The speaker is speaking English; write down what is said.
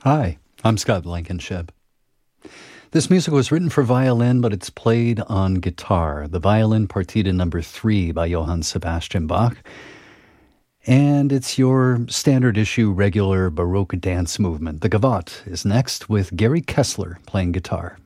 Hi, I'm Scott Blankenship. This music was written for violin, but it's played on guitar. The Violin Partita Number 3 by Johann Sebastian Bach. And it's your standard issue regular Baroque dance movement. The Gavotte is next with Gary Kessler playing guitar.